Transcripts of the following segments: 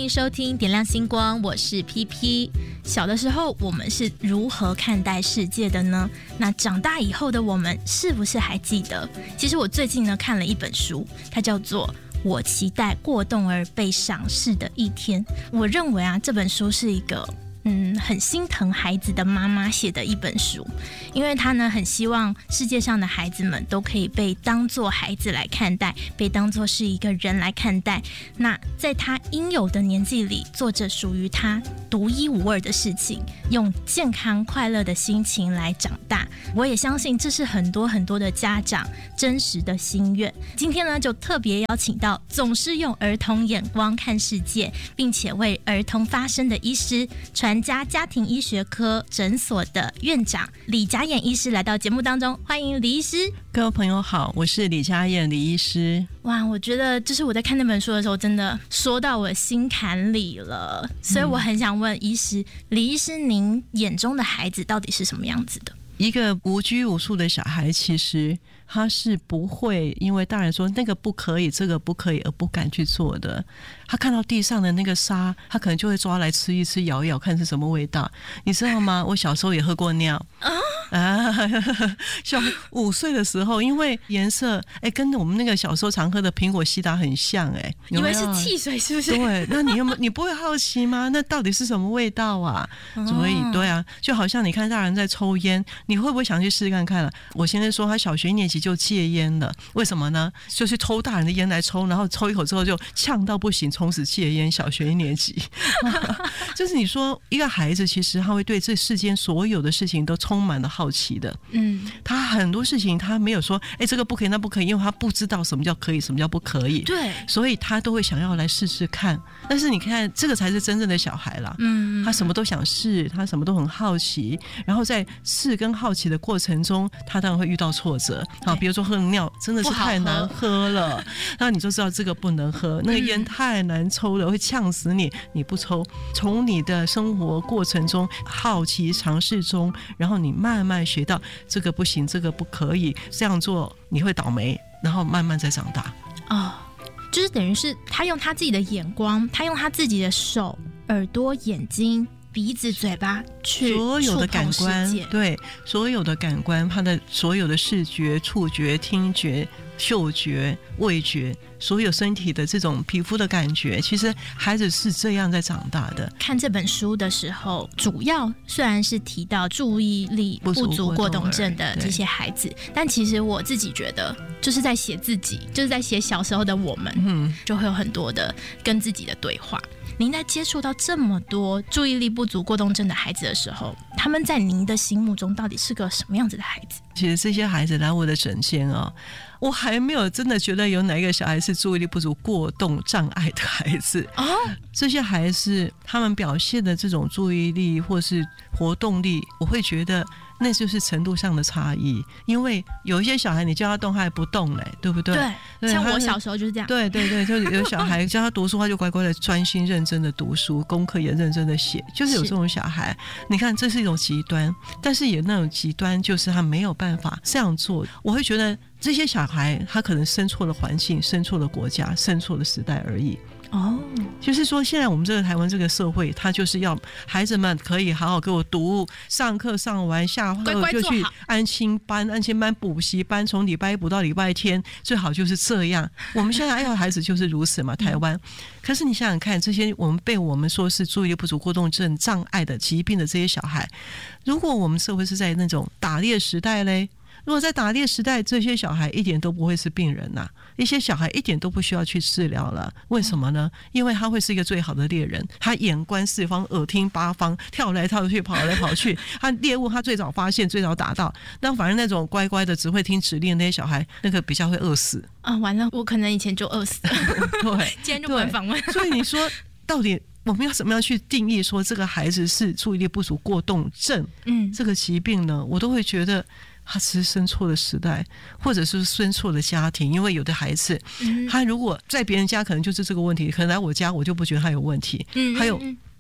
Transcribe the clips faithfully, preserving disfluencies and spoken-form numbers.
迎收听点亮星光，我是 P P。 小的时候我们是如何看待世界的呢？那长大以后的我们是不是还记得？其实我最近呢看了一本书，它叫做《我期待过动儿被赏识的一天》。我认为啊，这本书是一个嗯，很心疼孩子的妈妈写的一本书，因为她呢很希望世界上的孩子们都可以被当作孩子来看待，被当作是一个人来看待。那在她应有的年纪里，做着属于她独一无二的事情，用健康快乐的心情来长大。我也相信这是很多很多的家长真实的心愿。今天呢，就特别邀请到总是用儿童眼光看世界，并且为儿童发声的医师，传家家庭医学科诊所的院长李佳燕医师来到节目当中，欢迎李医师。 各位朋友好，我是李佳燕李医师。 哇，我觉得就是我在看那本书的时候，真的说到我心坎里了，所以我很想问医师，嗯、李医师，您眼中的孩子到底是什么样子的？ 一个无拘无束的小孩，其实他是不会因为大人说那个不可以这个不可以而不敢去做的。他看到地上的那个沙，他可能就会抓来吃一吃，咬一咬看是什么味道，你知道吗？我小时候也喝过尿啊，小五岁的时候，因为颜色哎跟我们那个小时候常喝的苹果西打很像，哎， 以为是汽水是不是？ 对，那你有没有你不会好奇吗？那到底是什么味道啊？所以对啊，就好像你看大人在抽烟，你会不会想去试试看看了？我现在说他小学一年级就戒烟了，为什么呢？就是抽大人的烟来抽，然后抽一口之后就呛到不行，从此戒烟。小学一年级，就是你说一个孩子，其实他会对这世间所有的事情都充满了好奇的。嗯，他很多事情他没有说，哎，这个不可以，那不可以，因为他不知道什么叫可以，什么叫不可以。对，所以他都会想要来试试看。但是你看，这个才是真正的小孩啦。嗯，他什么都想试，他什么都很好奇，然后在试跟好奇的过程中，他当然会遇到挫折。好，比如说喝尿真的是太难喝了，那你就知道这个不能喝，那个烟太难抽了，会呛死你，你不抽。从你的生活过程中好奇尝试中，然后你慢慢学到这个不行，这个不可以，这样做你会倒霉，然后慢慢再长大。 哦，就是等于是他用他自己的眼光，他用他自己的手、耳朵、眼睛、鼻子、嘴巴去所有的感官，对，所有的感官，他的所有的视觉、触觉、听觉、嗅觉、味觉，所有身体的这种皮肤的感觉，其实孩子是这样在长大的。 看这本书的时候，主要虽然是提到注意力不足过动症的这些孩子，但其实我自己觉得就是在写自己，就是在写小时候的我们，嗯，就会有很多的跟自己的对话。您在接触到这么多注意力不足过动症的孩子的时候，他们在您的心目中到底是个什么样子的孩子？ 其实这些孩子来我的诊间啊，我还没有真的觉得有哪一个小孩是注意力不足过动障碍的孩子。哦，这些孩子他们表现的这种注意力或是活动力，我会觉得那就是程度上的差异。因为有一些小孩你叫他动他还不动嘞，对不对？ 对，对，像我小时候就是这样。对对对，就是有小孩叫他读书，他就乖乖的专心认真的读书，功课也认真的写，就是有这种小孩。你看这是一种极端，但是也那种极端就是他没有办法这样做。我会觉得这些小孩他可能生错了环境，生错了国家，生错了时代而已。哦，就是说现在我们这个台湾这个社会，他就是要孩子们可以好好给我读，上课上完下课就去安亲班，安亲班补习班，从礼拜一补到礼拜天，最好就是这样。我们现在要孩子就是如此嘛，台湾。可是你想想看，这些我们被我们说是注意力不足过动症障碍的疾病的这些小孩，如果我们社会是在那种打猎时代嘞，如果在打猎时代，这些小孩一点都不会是病人呐、啊，一些小孩一点都不需要去治疗了。为什么呢？因为他会是一个最好的猎人，他眼观四方，耳听八方，跳来跳去，跑来跑去，他猎物他最早发现，最早打到。那反正那种乖乖的只会听指令的那些小孩，那个比较会饿死啊！完了，我可能以前就饿死了。对，今天就不能访问。 所以你说到底我们要怎么样去定义说这个孩子是注意力不足过动症，嗯，这个疾病呢？我都会觉得他只是生错的时代，或者是生错的家庭。因为有的孩子、嗯、他如果在别人家可能就是这个问题，可能来我家我就不觉得他有问题、嗯、还有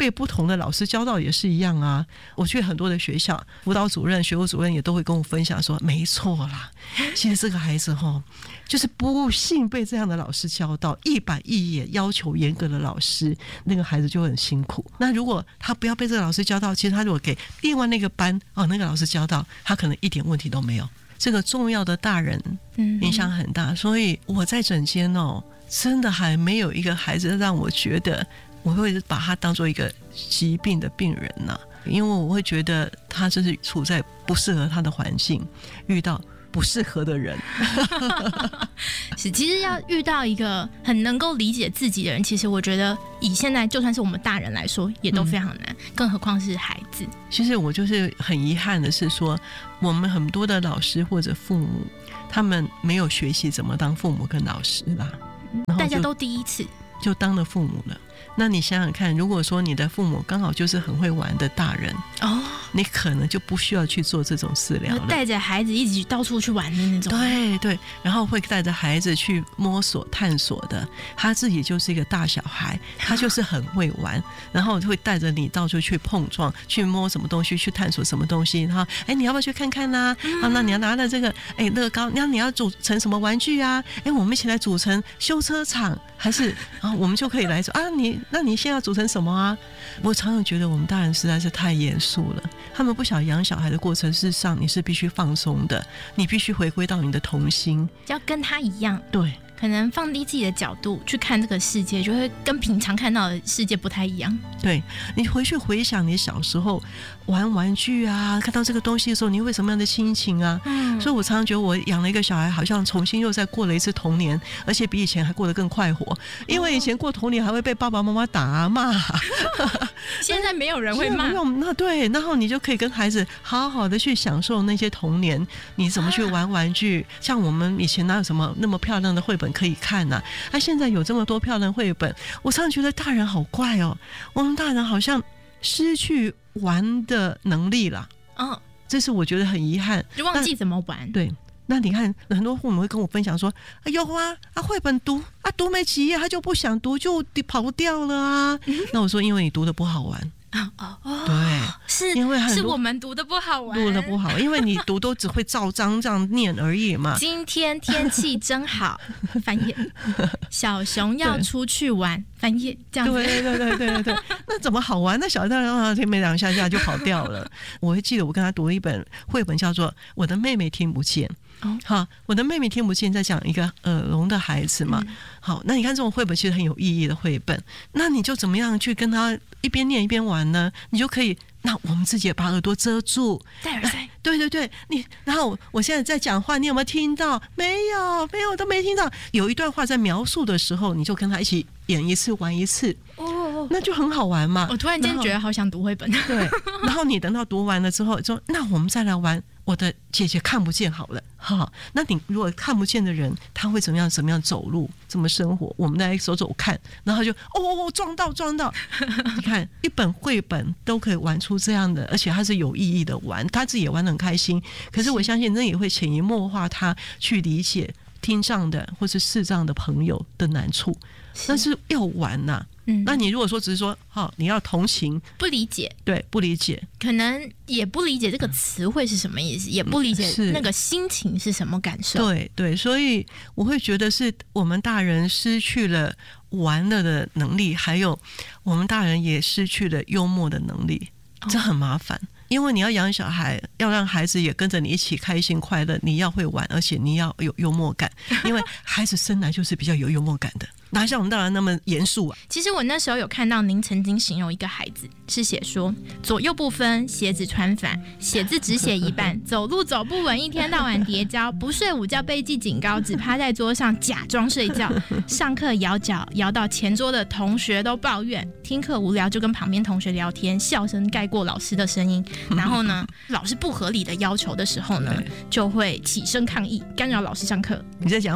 被不同的老师教到也是一样啊。我去很多的学校，辅导主任学务主任也都会跟我分享说，没错啦，其实这个孩子齁就是不幸被这样的老师教到，一板一眼要求严格的老师，那个孩子就很辛苦。那如果他不要被这个老师教到，其实他如果给另外那个班哦那个老师教到，他可能一点问题都没有。这个重要的大人影响很大，所以我在诊间哦，真的还没有一个孩子让我觉得我会把他当做一个疾病的病人呐、啊，因为我会觉得他就是处在不适合他的环境，遇到不适合的人。 是，其实要遇到一个很能够理解自己的人，其实我觉得以现在就算是我们大人来说也都非常难、嗯、更何况是孩子。 其实我就是很遗憾的是说，我们很多的老师或者父母，他们没有学习怎么当父母跟老师啦，然后大家都第一次就当了父母了。那你想想看，如果说你的父母刚好就是很会玩的大人哦，你可能就不需要去做这种治疗了， 带着孩子一起到处去玩的那种。 对对，然后会带着孩子去摸索探索的，他自己就是一个大小孩，他就是很会玩，然后会带着你到处去碰撞，去摸什么东西，去探索什么东西，然后哎，你要不要去看看啦、啊嗯、啊，那你要拿了这个哎乐高，那你要组成什么玩具啊？哎，我们一起来组成修车厂，还是啊，我们就可以来说啊，你那你现在要组成什么啊？我常常觉得我们大人实在是太严肃了，他们不晓得养小孩的过程，事实上你是必须放松的，你必须回归到你的童心， 要跟他一样。 对， 可能放低自己的角度去看这个世界，就会跟平常看到的世界不太一样。 对，你回去回想你小时候玩玩具啊，看到这个东西的时候，你会什么样的心情啊？嗯，所以我常常觉得我养了一个小孩，好像重新又再过了一次童年，而且比以前还过得更快活。因为以前过童年还会被爸爸妈妈打啊骂啊， 现在没有人会骂。 那对，然后你就可以跟孩子好好的去享受那些童年，你怎么去玩玩具？啊、像我们以前哪有什么那么漂亮的绘本可以看啊？啊，现在有这么多漂亮绘本，我常常觉得大人好怪哦，我们大人好像失去玩的能力了。嗯，这是我觉得很遗憾， 就忘记怎么玩。 对。那你看，很多父母会跟我分享说：“哎呦啊啊，绘本读啊读没几页，他就不想读，就跑掉了啊。嗯”那我说，因为你读的不好玩。哦哦，对， 是因为很是我们读的不好玩， 读的不好，因为你读都只会照章这样念而已嘛。 今天天气真好，翻页。小熊要出去玩，翻页，这样子。 对对对对对对，那怎么好玩？那小孩当天没两下下就跑掉了。我会记得我跟他读了一本绘本，叫做《我的妹妹听不见》。哦，好，我的妹妹听不见，在讲一个耳聋的孩子嘛。嗯、好，那你看这种绘本其实很有意义的绘本，那你就怎么样去跟他一边念一边玩呢？你就可以，那我们自己也把耳朵遮住， 戴耳塞。 对对对，你然后我现在在讲话，你有没有听到？没有，没有，都没听到。有一段话在描述的时候，你就跟他一起演一次，玩一次。哦，那就很好玩嘛。 我突然间觉得好想读绘本。 对，然后你等到读完了之后，说那我们再来玩。我的姐姐看不见好了，好，那你如果看不见的人，他会怎么样？怎么样走路？怎么生活？我们来走走看，然后就哦，撞到撞到，你看一本绘本都可以玩出这样的，而且他是有意义的玩，他自己也玩得很开心。可是我相信那也会潜移默化他去理解听障的或是视障的朋友的难处，但是要玩呐、啊。嗯，那你如果说只是说，哦，你要同情， 不理解， 对，不理解， 可能也不理解这个词汇是什么意思，也不理解那个心情是什么感受。 对对，所以我会觉得是我们大人失去了玩乐的能力，还有我们大人也失去了幽默的能力，这很麻烦。哦，因为你要养小孩，要让孩子也跟着你一起开心快乐，你要会玩，而且你要有幽默感，因为孩子生来就是比较有幽默感的，哪像我们大人那么严肃啊。 其实我那时候有看到您曾经形容一个孩子，是写说左右不分，鞋子穿反，写字只写一半，走路走不稳，一天到晚跌跤，不睡午觉被记警告，只趴在桌上假装睡觉，上课摇脚摇到前桌的同学都抱怨，听课无聊就跟旁边同学聊天，笑声盖过老师的声音，然后呢老师不合理的要求的时候呢，就会起身抗议，干扰老师上课。 你在讲我啦？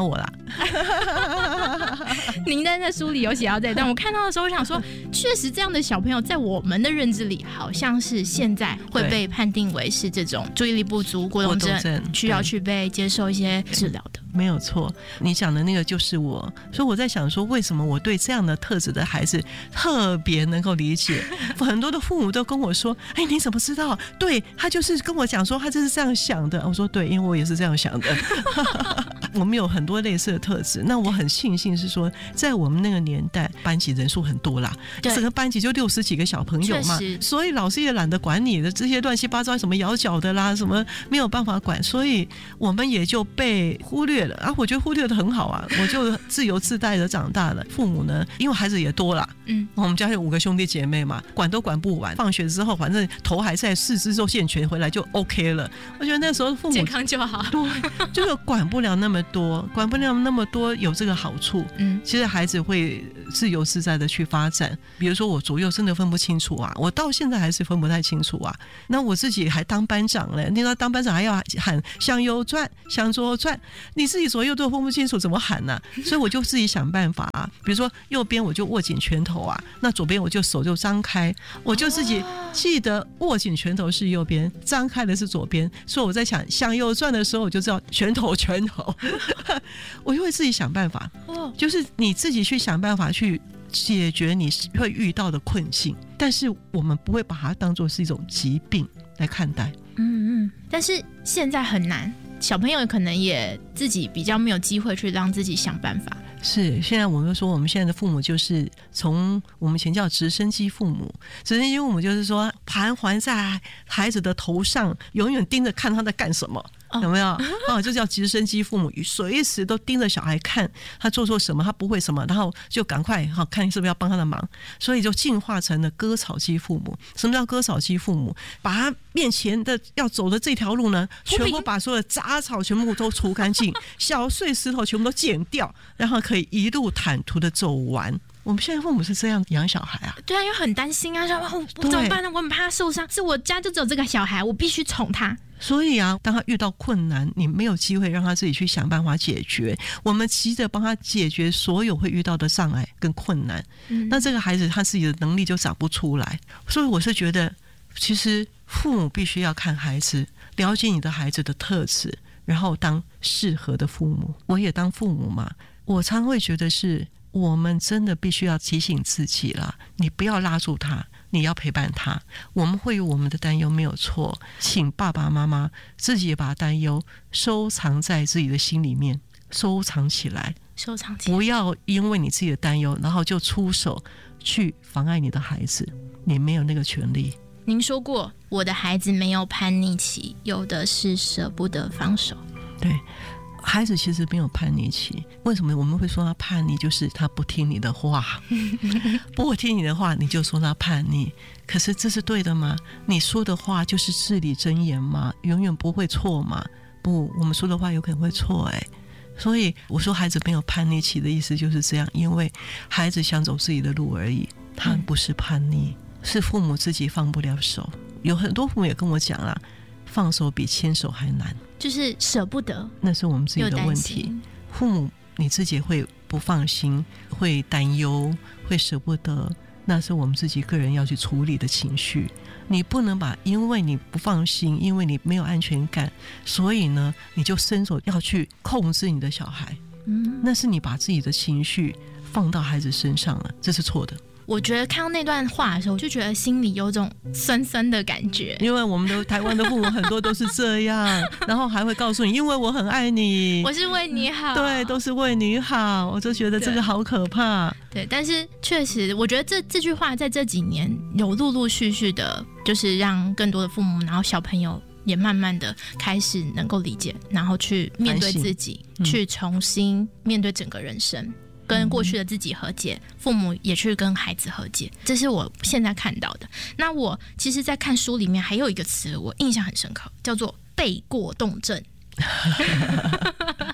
您在那书里有写到这一段，我看到的时候我想说，确实这样的小朋友在我们的认知里好像是现在会被判定为是这种注意力不足过动症，需要去被接受一些治疗的。 没有错，你讲的那个就是我，所以我在想说，为什么我对这样的特质的孩子特别能够理解？很多的父母都跟我说：“哎，你怎么知道？”对，他就是跟我讲说，他就是这样想的。我说：“对，因为我也是这样想的。”我们有很多类似的特质，那我很庆幸是说，在我们那个年代，班级人数很多啦，整个班级就六十几个小朋友嘛，所以老师也懒得管你的这些乱七八糟什么摇脚的啦，什么没有办法管，所以我们也就被忽略了啊。我觉得忽略的很好啊，我就自由自在的长大了。父母呢，因为孩子也多啦，嗯，我们家有五个兄弟姐妹嘛，管都管不完。放学之后，反正头还在，四肢都健全，回来就 OK 了。我觉得那时候父母健康就好， 对，就是管不了那么多，管不了那么多，有这个好处。嗯，其实孩子会自由自在的去发展。比如说我左右真的分不清楚啊，我到现在还是分不太清楚啊。那我自己还当班长嘞，你知道当班长还要喊向右转，向左转，你自己左右都分不清楚，怎么喊呢、啊？所以我就自己想办法啊。比如说右边我就握紧拳头啊，那左边我就手就张开，我就自己记得握紧拳头是右边，张开的是左边。所以我在想向右转的时候，我就知道拳头拳头，我就会自己想办法。就是你自己去想办法去解决你会遇到的困境，但是我们不会把它当作是一种疾病来看待。 嗯嗯，但是现在很难，小朋友可能也自己比较没有机会去让自己想办法。 是，现在我们说我们现在的父母就是从我们以前叫直升机父母，直升机父母就是说盘桓在孩子的头上，永远盯着看他在干什么。有没有啊？就叫直升机父母，随时都盯着小孩看他做错什么，他不会什么，然后就赶快哈看是不是要帮他的忙，所以就进化成了割草机父母。什么叫割草机父母？把他面前的要走的这条路呢，全部把所有的杂草全部都除干净，小碎石头全部都剪掉，然后可以一路坦途的走完。我们现在父母是这样养小孩啊？ 对啊，又很担心啊，说我我怎么办呢？我很怕他受伤，是我家就只有这个小孩，我必须宠他。 所以啊，当他遇到困难，你没有机会让他自己去想办法解决，我们急着帮他解决所有会遇到的障碍跟困难，嗯、那这个孩子他自己的能力就长不出来。所以我是觉得，其实父母必须要看孩子，了解你的孩子的特质，然后当适合的父母。我也当父母嘛，我常会觉得是我们真的必须要提醒自己啦，你不要拉住他，你要陪伴他。我们会有我们的担忧没有错，请爸爸妈妈自己也把担忧收藏在自己的心里面，收藏起来， 收藏起来， 不要因为你自己的担忧然后就出手去妨碍你的孩子，你没有那个权利。 您说过我的孩子没有叛逆期，有的是舍不得放手。 对，孩子其实没有叛逆期，为什么我们会说他叛逆？就是他不听你的话，不听你的话，你就说他叛逆。可是这是对的吗？你说的话就是至理真言吗？永远不会错吗？不，我们说的话有可能会错哎、欸。所以我说孩子没有叛逆期的意思就是这样，因为孩子想走自己的路而已，他不是叛逆，是父母自己放不了手。有很多父母也跟我讲啦，放手比牵手还难， 就是舍不得， 那是我们自己的问题。父母你自己会不放心，会担忧，会舍不得，那是我们自己个人要去处理的情绪。你不能把因为你不放心，因为你没有安全感，所以呢你就伸手要去控制你的小孩，嗯，那是你把自己的情绪放到孩子身上了，这是错的。 我觉得看到那段话的时候，我就觉得心里有种酸酸的感觉， 因为我们的台湾的父母很多都是这样，然后还会告诉你，因为我很爱你， 我是为你好， 对，都是为你好，我就觉得这个好可怕。 对，对，但是确实，我觉得这这句话在这几年有陆陆续续的，就是让更多的父母，然后小朋友也慢慢的开始能够理解，然后去面对自己，嗯、去重新面对整个人生。跟过去的自己和解，父母也去跟孩子和解，这是我现在看到的。那我其实在看书里面还有一个词我印象很深刻，叫做背过动症。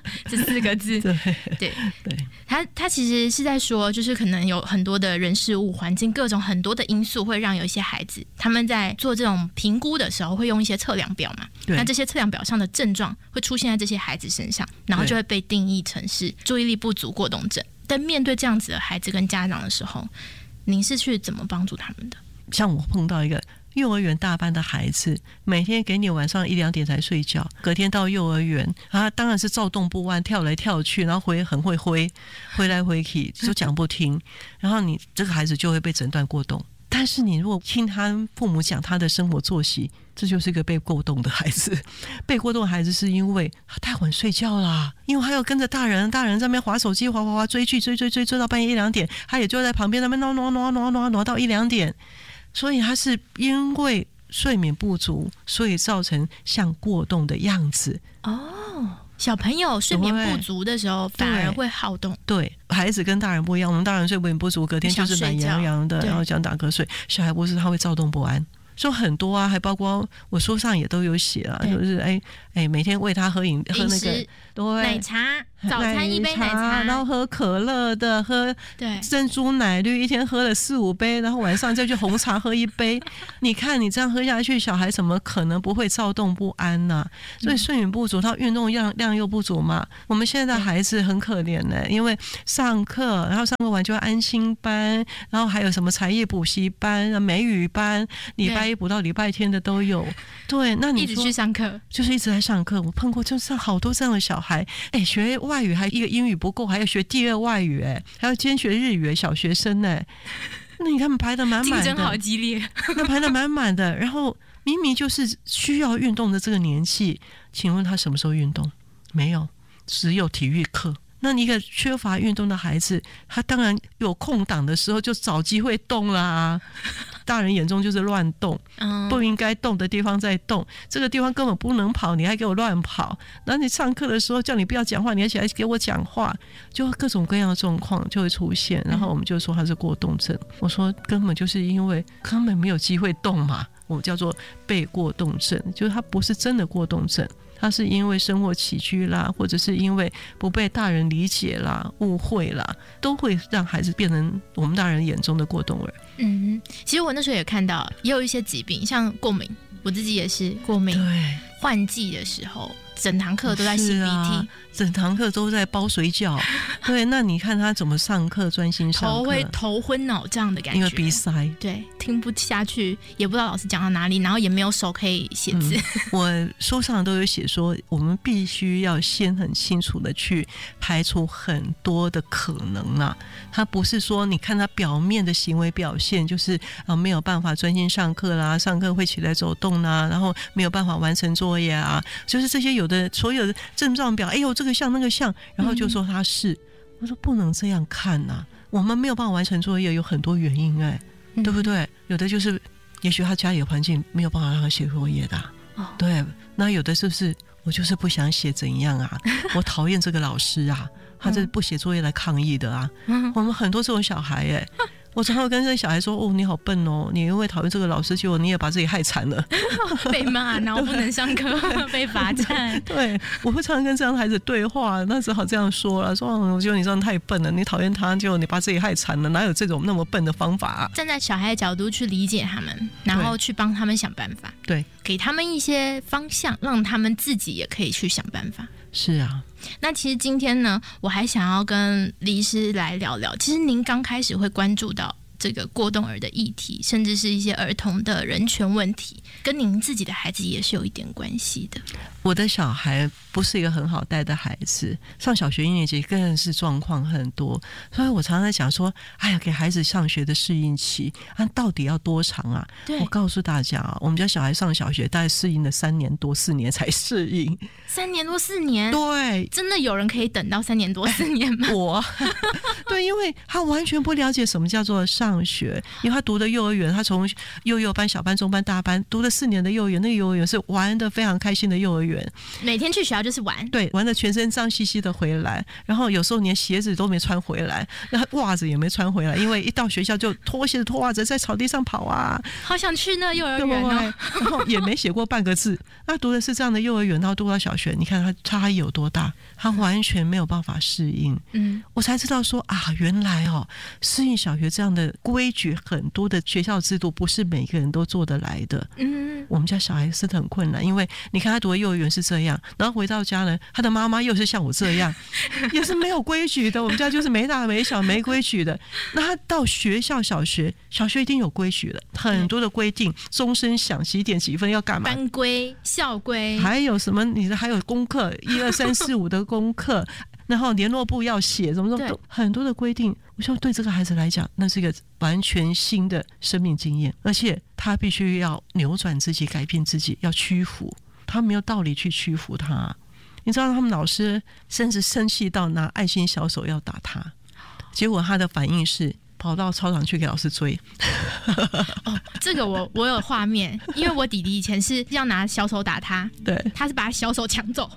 这四个字。 对对对， 他他其实是在说，就是可能有很多的人事物、环境各种很多的因素，会让有一些孩子他们在做这种评估的时候，会用一些测量表嘛。那这些测量表上的症状会出现在这些孩子身上，然后就会被定义成是注意力不足过动症。但面对这样子的孩子跟家长的时候，您是去怎么帮助他们的？ 像我碰到一个幼儿园大班的孩子，每天给你晚上一两点才睡觉，隔天到幼儿园啊，当然是躁动不安，跳来跳去，然后回很会挥，挥来挥去就讲不听，然后你这个孩子就会被诊断过动。但是你如果听他父母讲他的生活作息，这就是一个被过动的孩子。被过动的孩子是因为他太晚睡觉啦，因为他要跟着大人，大人在那边滑手机，滑滑滑追剧，追追追追到半夜一两点，他也就在旁边那边挪挪挪挪挪挪到一两点。所以他是因为睡眠不足，所以造成像过动的样子。 哦，小朋友睡眠不足的时候反而会好动。 对，孩子跟大人不一样，我们大人睡眠不足，隔天就是懒洋洋的，然后想打瞌睡。小孩不是，他会躁动不安。说很多啊，还包括我书上也都有写啊，就是哎哎，每天喂他喝饮喝那个对奶茶，早餐一杯奶茶， 然后喝可乐的，喝珍珠奶绿，一天喝了四五杯，然后晚上再去红茶喝一杯。你看你这样喝下去，小孩怎么可能不会躁动不安呢、啊？所以睡眠不足，他运动量量又不足嘛。我们现在的孩子很可怜呢、欸，因为上课，然后上课完就要安心班，然后还有什么才艺补习班、美语班，礼拜一补到礼拜天的都有。对，那你一直去上课， 就是一直在上课。我碰过就是好多这样的小孩，哎，学外语还一个英语不够，还要学第二外语，哎，还要兼学日语，小学生哎，那你看他们排得满满的， 竞争好激烈， 那排得满满的。然后明明就是需要运动的这个年纪，请问他什么时候运动？没有，只有体育课。那你一个缺乏运动的孩子，他当然有空档的时候就找机会动啦、啊。大人眼中就是乱动，不应该动的地方在动，这个地方根本不能跑，你还给我乱跑。然后你上课的时候叫你不要讲话，你还起来给我讲话，就各种各样的状况就会出现。然后我们就说他是过动症，我说根本就是因为根本没有机会动嘛，我们叫做被过动症，就是他不是真的过动症。他是因为生活起居啦，或者是因为不被大人理解啦、误会啦，都会让孩子变成我们大人眼中的过动儿。 嗯，其实我那时候也看到，也有一些疾病，像过敏，我自己也是过敏。 对， 换季的时候，整堂课都在擤鼻涕、啊， 整堂课都在包水饺。对，那你看他怎么上课专心上课？ 头会头昏脑胀的感觉， 因为鼻塞。 对，听不下去，也不知道老师讲到哪里，然后也没有手可以写字。嗯、 我书上都有写说，我们必须要先很清楚的去排除很多的可能啊。他不是说你看他表面的行为表现，就是啊没有办法专心上课啦，上课会起来走动啦，然后没有办法完成作业啊，就是这些有的所有的症状表，哎呦这个像那个像，然后就说他是。嗯，我说不能这样看啊，我们没有办法完成作业有很多原因哎、嗯，对不对？有的就是也许他家里的环境没有办法让他写作业的、啊哦、对，那有的是不是我就是不想写怎样啊我讨厌这个老师啊他这不写作业来抗议的啊、嗯、我们很多这种小孩哎、欸我常常跟这个小孩说：“哦，你好笨哦！你因为讨厌这个老师，结果你也把自己害惨了， 被骂，然后不能上课，被罚站。” 对，我会常常跟这样的孩子对话，那只好这样说了：“说、哦、我觉得你这样太笨了，你讨厌他，结果你把自己害惨了，哪有这种那么笨的方法、啊？” 站在小孩的角度去理解他们，然后去帮他们想办法， 对， 给他们一些方向，让他们自己也可以去想办法。 是啊。 那其实今天呢，我还想要跟李医师来聊聊，其实您刚开始会关注到这个过动儿的议题，甚至是一些儿童的人权问题，跟您自己的孩子也是有一点关系的。 我的小孩不是一个很好带的孩子，上小学一年级更是状况很多，所以我常常在讲说，哎呀，给孩子上学的适应期啊，到底要多长啊？我告诉大家啊，我们家小孩上小学大概适应了三年多四年才适应。 三年多四年？ 对， 真的有人可以等到三年多四年吗？ 我对，因为他完全不了解什么叫做上上学，因为他读的幼儿园，他从幼幼班、小班、中班、大班读了四年的幼儿园，那个幼儿园是玩得非常开心的幼儿园， 每天去学校就是玩， 对，玩得全身脏兮兮的回来，然后有时候连鞋子都没穿回来，那袜子也没穿回来，因为一到学校就脱鞋子脱袜子在草地上跑啊， 好想去那幼儿园哦， 然后也没写过半个字。他读的是这样的幼儿园，然后读到小学，你看他差异有多大，他完全没有办法适应。嗯，我才知道说啊，原来哦，适应小学这样的规矩，很多的学校制度不是每个人都做得来的。嗯，我们家小孩真的很困难，因为你看他读的幼儿园是这样，然后回到家呢，他的妈妈又是像我这样，也是没有规矩的。我们家就是没大没小没规矩的。那他到学校小学，小学一定有规矩了，很多的规定，钟声响几点几分要干嘛， 班规校规， 还有什么你的还有功课一二三四五的功课，然后联络簿要写什么什么，很多的规定。我说对这个孩子来讲，那是一个完全新的生命经验，而且他必须要扭转自己，改变自己，要屈服，他没有道理去屈服他。你知道他们老师甚至生气到拿爱心小手要打他，结果他的反应是跑到操场去给老师追。 哦，这个我我有画面，因为我弟弟以前是要拿小手打他， 对， 他是把小手抢走。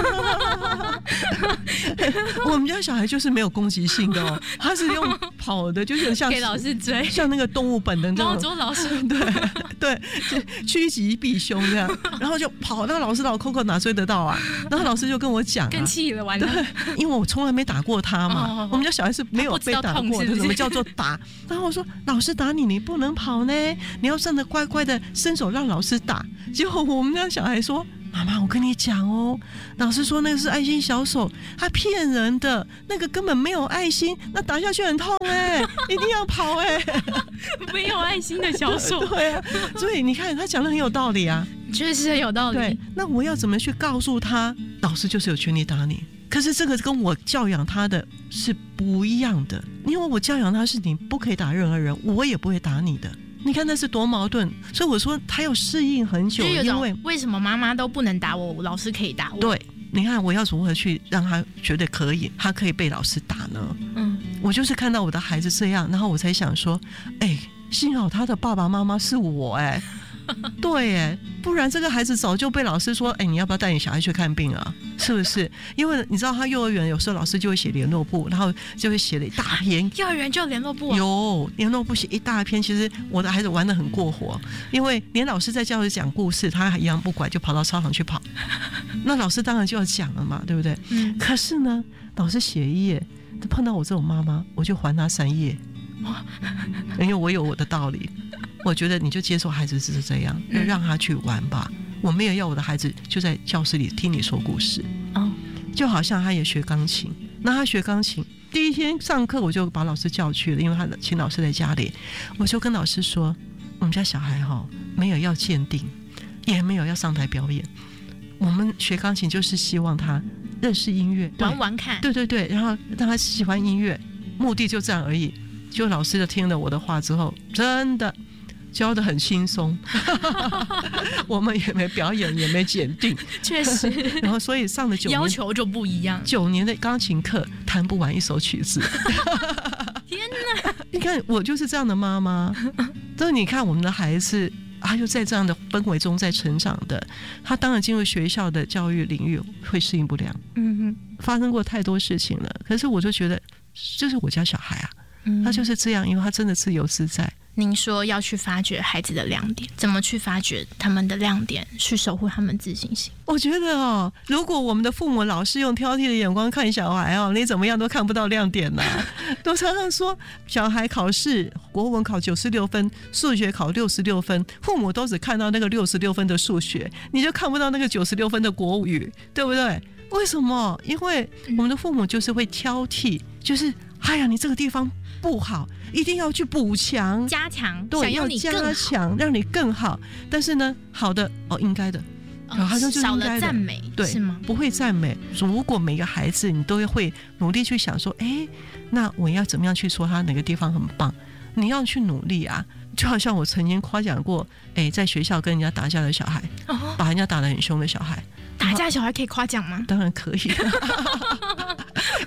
我们家小孩就是没有攻击性的哦，他是用跑的，就是像给老师追， 像那个动物本能这种猫捉老师， 对对，趋吉避凶这样，然后就跑到老师老 Coco 哪追得到啊？然后老师就跟我讲、啊， 更气了，完了， 对，因为我从来没打过他嘛，哦、我们家小孩是没有被打过的，什么叫做打？然后我说老师打你，你不能跑呢，你要站得乖乖的伸手让老师打。结果我们家小孩说，妈妈我跟你讲哦，老师说那个是爱心小手，他骗人的，那个根本没有爱心，那打下去很痛哎、欸，一定要跑哎、欸， 没有爱心的小手。 对啊，所以你看他讲的很有道理啊， 确实很有道理。 对，那我要怎么去告诉他，老师就是有权利打你？可是这个跟我教养他的是不一样的，因为我教养他是你不可以打任何人，我也不会打你的。你看那是多矛盾，所以我说他要适应很久，因为为什么妈妈都不能打我，老师可以打我？ 对，你看我要如何去让他觉得可以，他可以被老师打呢？嗯，我就是看到我的孩子这样，然后我才想说，哎，幸好他的爸爸妈妈是我哎。对哎，不然这个孩子早就被老师说，哎，你要不要带你小孩去看病啊？是不是？因为你知道他幼儿园有时候老师就会写联络簿，然后就会写了一大篇。 幼儿园就有联络簿、啊？ 有联络簿写一大篇。其实我的孩子玩得很过火，因为连老师在教室讲故事，他一样不管，就跑到操场去跑。那老师当然就要讲了嘛，对不对？嗯。可是呢，老师写一页，碰到我这种妈妈，我就还他三页，因为我有我的道理。我觉得你就接受孩子是这样，就让他去玩吧。我没有要我的孩子就在教室里听你说故事。哦，就好像他也学钢琴，那他学钢琴第一天上课我就把老师叫去了，因为他请老师在家里，我就跟老师说，我们家小孩哈没有要鉴定，也没有要上台表演，我们学钢琴就是希望他认识音乐， 玩玩看， 对对对，然后让他喜欢音乐，目的就这样而已。就老师就听了我的话之后，真的教得很轻松，我们也没表演，也没检定， 确实。 然后所以上了九年， 要求就不一样。 九年的钢琴课弹不完一首曲子。 天哪！ 你看我就是这样的妈妈。所以你看我们的孩子，他就在这样的氛围中在成长的，他当然进入学校的教育领域会适应不良。嗯哼，发生过太多事情了。可是我就觉得，这是我家小孩啊，他就是这样，因为他真的自由自在。 您说要去发掘孩子的亮点，怎么去发掘他们的亮点，去守护他们自信心？ 我觉得哦，如果我们的父母老是用挑剔的眼光看小孩哦，你怎么样都看不到亮点呐、啊。都常常说小孩考试，国文考九十六分，数学考六十六分，父母都只看到那个六十六分的数学，你就看不到那个九十六分的国语，对不对？为什么？因为我们的父母就是会挑剔，就是哎呀，你这个地方不好，一定要去补强、 加强， 对， 想要你更好， 要加强，让你更好。但是呢，好的哦，应该的， 哦、好像就是应该的，少了赞美， 对，是吗？不会赞美。如果每个孩子你都会努力去想说，哎，那我要怎么样去说他哪个地方很棒？你要去努力啊！就好像我曾经夸奖过，哎，在学校跟人家打架的小孩，哦、把人家打得很凶的小孩。 打架小孩可以夸奖吗？ 当然可以。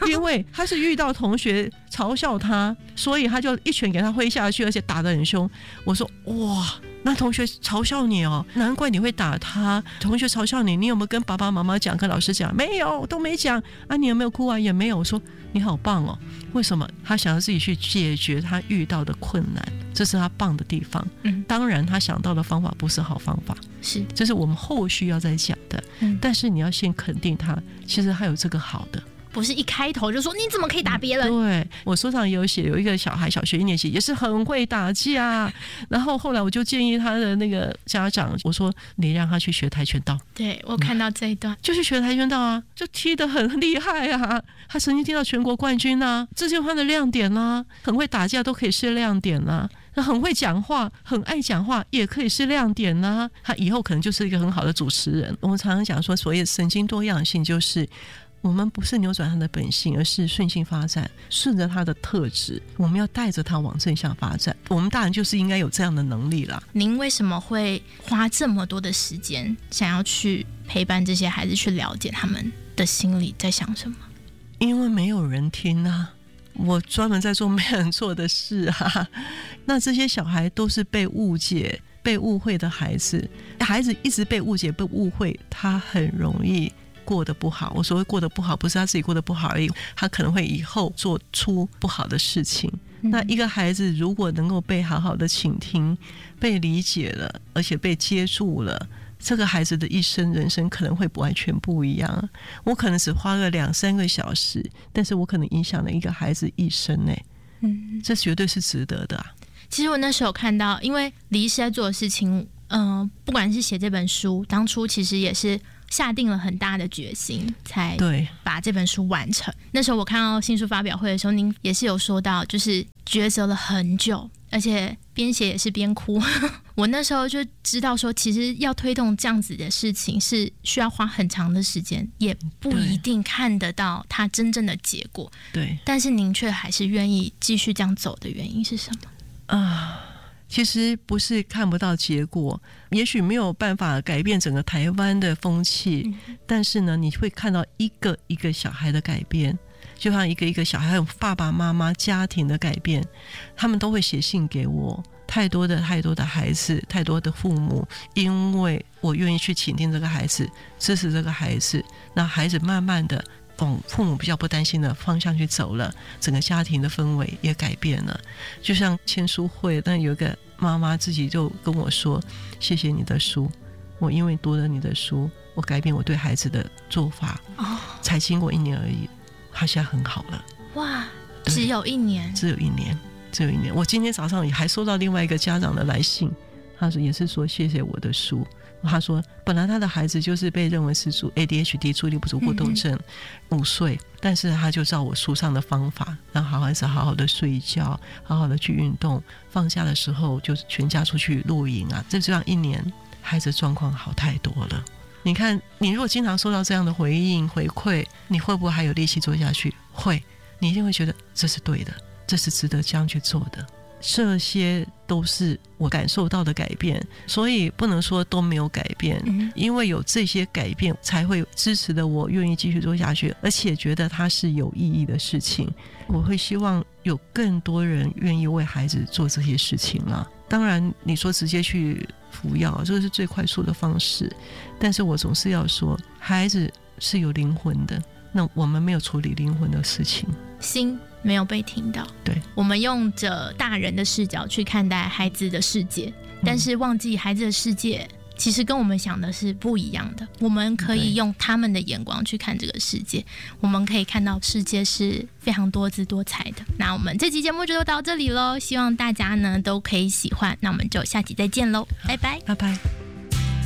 因为他是遇到同学嘲笑他，所以他就一拳给他挥下去，而且打得很凶。我说哇，那同学嘲笑你哦，难怪你会打他。同学嘲笑你，你有没有跟爸爸妈妈讲，跟老师讲？没有，都没讲啊。你有没有哭啊？也没有。我说你好棒哦，为什么？他想要自己去解决他遇到的困难，这是他棒的地方。嗯，当然他想到的方法不是好方法， 是， 这是我们后续要再讲的。嗯，但是你要先肯定他，其实他有这个好的。 不是一开头就说你怎么可以打别人、 嗯、对，我书上也有写，有一个小孩小学一年级也是很会打架，然后后来我就建议他的那个家长，我说你让他去学跆拳道。 对，我看到这一段、嗯、 就去学跆拳道啊，就踢得很厉害啊，他曾经踢到全国冠军啊，这就是他的亮点啊，很会打架都可以是亮点啊，很会讲话很爱讲话也可以是亮点啊，他以后可能就是一个很好的主持人。我们常常讲说所谓的神经多样性，就是我们不是扭转他的本性，而是顺性发展，顺着他的特质，我们要带着他往正向发展。我们大人就是应该有这样的能力啦。 您为什么会花这么多的时间想要去陪伴这些孩子，去了解他们的心里在想什么？ 因为没有人听啊，我专门在做没人做的事啊。那这些小孩都是被误解被误会的孩子，孩子一直被误解被误会，他很容易过得不好。我所谓过得不好，不是他自己过得不好而已，他可能会以后做出不好的事情、嗯、那一个孩子如果能够被好好的倾听，被理解了，而且被接住了，这个孩子的一生人生可能会完全不一样。我可能只花了两三个小时，但是我可能影响了一个孩子一生呢、嗯、这绝对是值得的啊。 其实我那时候看到，因为李医师在做的事情，嗯、呃，不管是写这本书，当初其实也是下定了很大的决心才把这本书完成。那时候我看到新书发表会的时候，您也是有说到，就是抉择了很久，而且边写也是边哭。我那时候就知道说，其实要推动这样子的事情是需要花很长的时间，也不一定看得到它真正的结果。对，但是您却还是愿意继续这样走的原因是什么？ 啊，其实不是看不到结果，也许没有办法改变整个台湾的风气、嗯、但是呢你会看到一个一个小孩的改变，就像一个一个小孩，还有爸爸妈妈家庭的改变，他们都会写信给我，太多的太多的孩子，太多的父母，因为我愿意去倾听这个孩子，支持这个孩子，那孩子慢慢的往父母比较不担心的方向去走了，整个家庭的氛围也改变了。就像签书会，但有一个妈妈自己就跟我说，谢谢你的书，我因为读了你的书，我改变我对孩子的做法、哦、才经过一年而已，他现在很好了。哇， 只有一年只有一年只有一年。我今天早上也还收到另外一个家长的来信，他说也是说谢谢我的书。他说本来他的孩子就是被认为是 A D H D 注意力不足过动症，五岁，但是他就照我书上的方法，让好孩子好好的睡一觉，好好的去运动，放假的时候就全家出去露营啊，这这样一年孩子状况好太多了。你看你如果经常收到这样的回应回馈，你会不会还有力气做下去？会，你一定会觉得这是对的，这是值得这样去做的。这些都是我感受到的改变，所以不能说都没有改变、嗯、因为有这些改变才会支持的我愿意继续做下去，而且觉得它是有意义的事情。我会希望有更多人愿意为孩子做这些事情啊。当然你说直接去服药，这是最快速的方式，但是我总是要说孩子是有灵魂的，那我们没有处理灵魂的事情， 心没有被听到。对，我们用着大人的视角去看待孩子的世界，但是忘记孩子的世界其实跟我们想的是不一样的。我们可以用他们的眼光去看这个世界，我们可以看到世界是非常多姿多彩的。那我们这期节目就到这里咯，希望大家呢都可以喜欢，那我们就下集再见咯，拜拜拜拜。